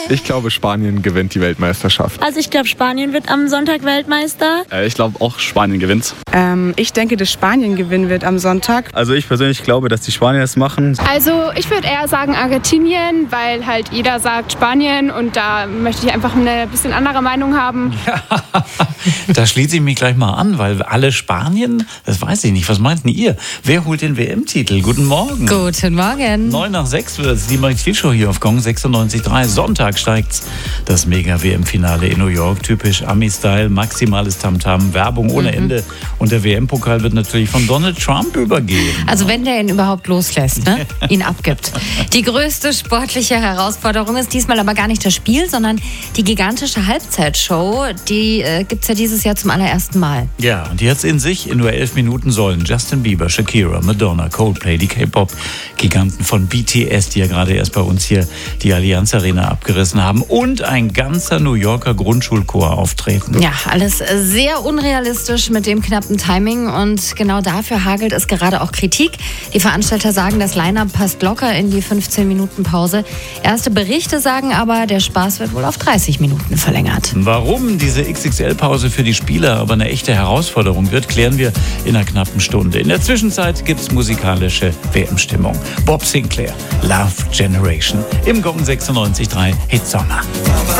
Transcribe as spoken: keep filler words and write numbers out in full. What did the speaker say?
Ich glaube, Spanien gewinnt die Weltmeisterschaft. Also ich glaube, Spanien wird am Sonntag Weltmeister. Äh, ich glaube auch, Spanien gewinnt. Ähm, ich denke, dass Spanien gewinnen wird am Sonntag. Also ich persönlich glaube, dass die Spanier es machen. Also ich würde eher sagen Argentinien, weil halt jeder sagt Spanien und da möchte ich einfach eine bisschen andere Meinung haben. Ja, da schließe ich mich gleich mal an, weil alle Spanien, das weiß ich nicht. Was meinten ihr? Wer holt den W M-Titel? Guten Morgen. Guten Morgen. neun nach sechs wird es die Magazin-Show hier auf Gong sechsundneunzig Komma drei. Sonntag steigt das Mega-W M-Finale in New York. Typisch Ami-Style, maximales Tamtam, Werbung ohne mhm. Ende. Und der W M-Pokal wird natürlich von Donald Trump übergeben. Also wenn der ihn überhaupt loslässt, ne? ihn abgibt. Die größte sportliche Herausforderung ist diesmal aber gar nicht das Spiel, sondern die gigantische Halbzeitshow. Die äh, gibt es ja dieses Jahr zum allerersten Mal. Ja, und die hat es in sich. In nur elf Minuten sollen Justin Bieber, Shakira, Madonna, Coldplay, die K-Pop-Giganten von B T S, die ja gerade erst bei uns hier die Allianz Arena abgerissen haben, und ein ganzer New Yorker Grundschulchor auftreten. Ja, alles sehr unrealistisch mit dem knappen Timing und genau dafür hagelt es gerade auch Kritik. Die Veranstalter sagen, das Line-Up passt locker in die fünfzehn Minuten Pause. Erste Berichte sagen aber, der Spaß wird wohl auf dreißig Minuten verlängert. Warum diese X X L-Pause für die Spieler aber eine echte Herausforderung wird, klären wir in einer knappen Stunde. In der Zwischenzeit gibt es musikalische W M-Stimmung. Bob Sinclair, Love Generation im Gong sechsundneunzig Komma drei Hit Sommer.